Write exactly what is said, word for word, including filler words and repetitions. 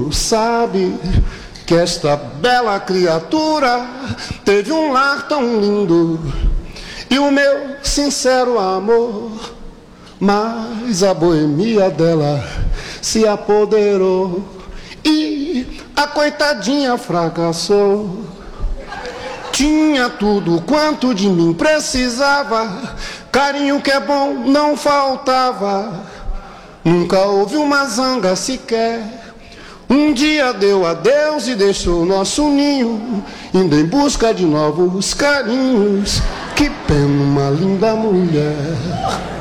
mundo sabe que esta bela criatura teve um lar tão lindo e o meu sincero amor, mas a boemia dela se apoderou e a coitadinha fracassou. Tinha tudo quanto de mim precisava, carinho que é bom não faltava, nunca houve uma zanga sequer. Um dia deu adeus e deixou nosso ninho, indo em busca de novos carinhos. Que pena, uma linda mulher.